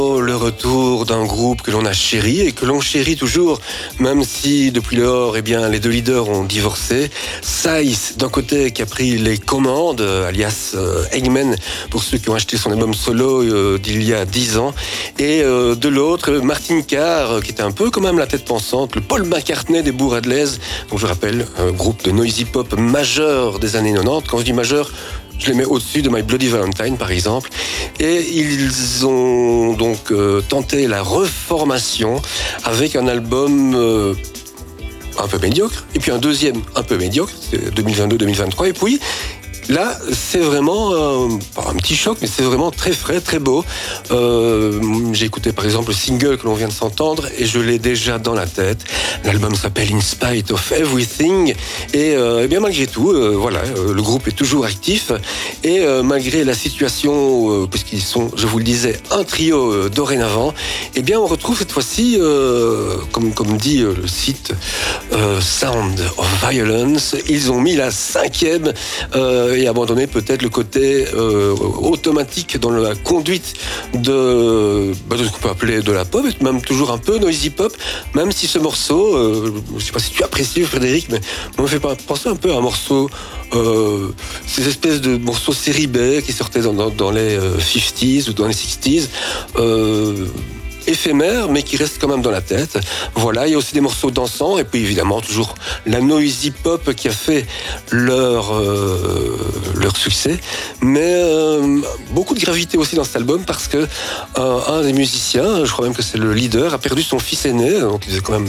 Le retour d'un groupe que l'on a chéri et que l'on chérit toujours, même si depuis lors, les deux leaders ont divorcé. Size, d'un côté, qui a pris les commandes, alias Eggman, pour ceux qui ont acheté son album solo d'il y a 10 ans. Et de l'autre, Martin Carr, qui était un peu quand même la tête pensante, le Paul McCartney des Bourradelaise, donc je rappelle, un groupe de noisy pop majeur des années 90. Quand je dis majeur, je les mets au-dessus de My Bloody Valentine, par exemple. Et ils ont donc tenté la reformation avec un album un peu médiocre, et puis un deuxième un peu médiocre, c'est 2022-2023, et puis là, c'est vraiment pas un petit choc, mais c'est vraiment très frais, très beau. J'ai écouté par exemple le single que l'on vient de s'entendre et je l'ai déjà dans la tête. L'album s'appelle In Spite of Everything et bien malgré tout, le groupe est toujours actif et malgré la situation, puisqu'ils sont, je vous le disais, un trio dorénavant, et bien on retrouve cette fois-ci, comme dit le site Sound of Violence, ils ont mis la 5e et abandonner peut-être le côté automatique dans la conduite de ce qu'on peut appeler de la pop, et même toujours un peu noisy pop, même si ce morceau, je ne sais pas si tu apprécies Frédéric, mais on me fait penser un peu à un morceau, ces espèces de morceaux série B qui sortaient dans les 50s ou dans les 60s, éphémère, mais qui reste quand même dans la tête. Voilà, il y a aussi des morceaux dansants, et puis évidemment toujours la noisy pop qui a fait leur succès, mais beaucoup de gravité aussi dans cet album, parce que un des musiciens, je crois même que c'est le leader, a perdu son fils aîné, donc il devait quand même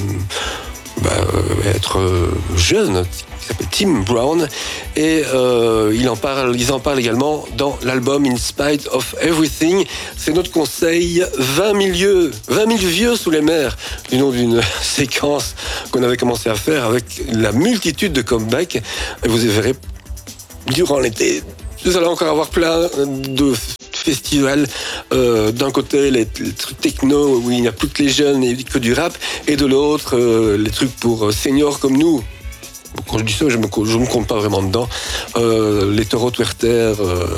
être jeune, qui s'appelle Tim Brown, et ils en parlent également dans l'album In Spite of Everything. C'est notre conseil, 20 000 vieux sous les mers, du nom d'une séquence qu'on avait commencé à faire avec la multitude de comebacks, et vous verrez, durant l'été, vous allez encore avoir plein de festivals, d'un côté les trucs techno où il n'y a plus que les jeunes et que du rap, et de l'autre les trucs pour seniors comme nous. Quand je dis ça, je me compte pas vraiment dedans. Les taureaux Twerter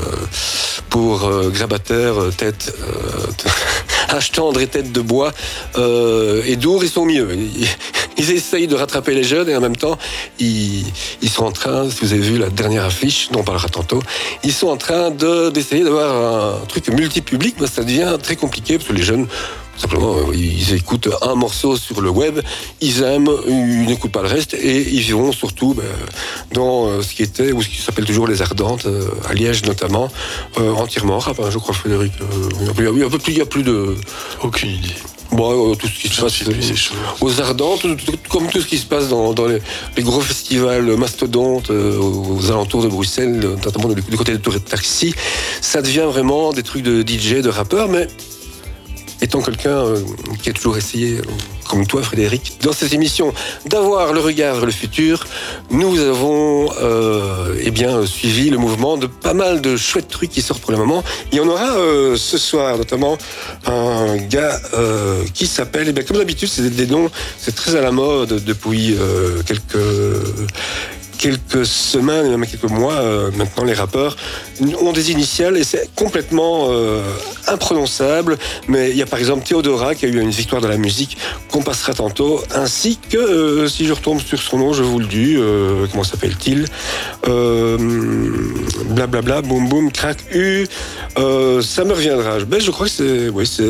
pour grabataire, tête hache tendre et tête de bois, et Dour, ils sont mieux. Ils essayent de rattraper les jeunes et en même temps, ils sont en train, si vous avez vu la dernière affiche, dont on parlera tantôt, ils sont en train d'essayer d'avoir un truc multi-public, mais ça devient très compliqué parce que les jeunes, simplement, ils écoutent un morceau sur le web, ils aiment, ils n'écoutent pas le reste et ils vont surtout dans ce qui était, ou ce qui s'appelle toujours les Ardentes, à Liège notamment, entièrement rap, je crois, Frédéric. Il n'y a plus de... Aucune idée. Bon, tout ce qui se passe aux Ardentes, comme tout ce qui se passe dans les gros festivals mastodontes aux alentours de Bruxelles, notamment du côté de Taxi, ça devient vraiment des trucs de DJ, de rappeurs, mais étant quelqu'un qui a toujours essayé, comme toi Frédéric, dans cette émission, d'avoir le regard vers le futur, nous avons suivi le mouvement de pas mal de chouettes trucs qui sortent pour le moment. Il y en aura ce soir, notamment un gars qui s'appelle, comme d'habitude, c'est des noms, c'est très à la mode depuis quelques semaines, même quelques mois, maintenant les rappeurs ont des initiales et c'est complètement imprononçable. Mais il y a par exemple Théodora qui a eu une victoire dans la musique qu'on passera tantôt, ainsi que, si je retombe sur son nom, je vous le dis, comment s'appelle-t-il, blablabla, boum boum, crack, U, ça me reviendra. Je crois que c'est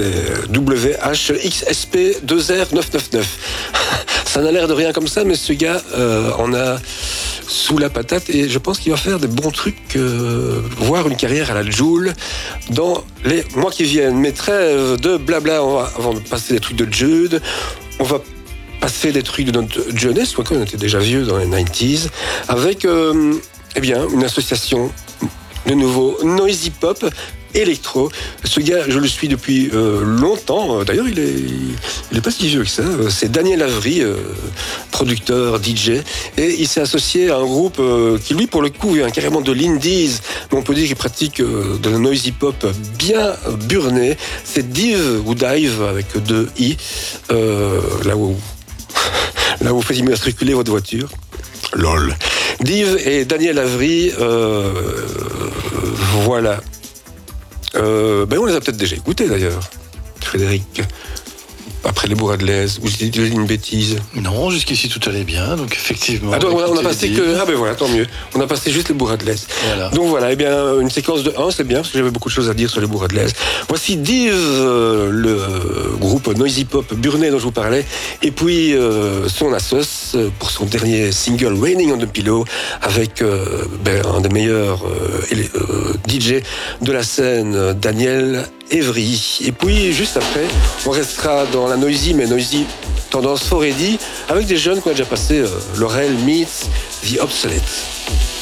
WHXSP2R999. Ça n'a l'air de rien comme ça, mais ce gars en a sous la patate et je pense qu'il va faire des bons trucs, voire une carrière à la Jul dans les mois qui viennent. Mais trêve de blabla, avant de passer des trucs de Jude, on va passer des trucs de notre jeunesse, quoi qu'on était déjà vieux dans les 90s, avec une association de nouveau noisy pop électro. Ce gars, je le suis depuis longtemps. D'ailleurs, il est pas si vieux que ça. C'est Daniel Avery, producteur, DJ. Et il s'est associé à un groupe qui, lui, pour le coup, vient carrément de l'Indies. Mais on peut dire qu'il pratique de la noisy pop bien burné. C'est Dive ou Dive avec 2 I. Là où vous faites immatriculer votre voiture. LOL. Dive et Daniel Avery, voilà. On les a peut-être déjà écoutés d'ailleurs. Frédéric, après les bourrades de l'aise, ou j'ai dit une bêtise? Non, jusqu'ici tout allait bien, donc effectivement. Ah, donc, on a passé que. Ah ben voilà, tant mieux. On a passé juste les bourrades de l'aise. Voilà. Donc voilà, eh bien, une séquence de 1, c'est bien, parce que j'avais beaucoup de choses à dire sur les bourrades de l'aise. Voici Div, le groupe Noisy Pop Burnay dont je vous parlais, et puis son assos pour son dernier single Raining on the Pillow, avec un des meilleurs DJ de la scène, Daniel Evry. Et puis, juste après, on restera dans la noisy, mais noisy tendance fort Eddie, avec des jeunes qu'on a déjà passé, Laurel meets The Obsolete.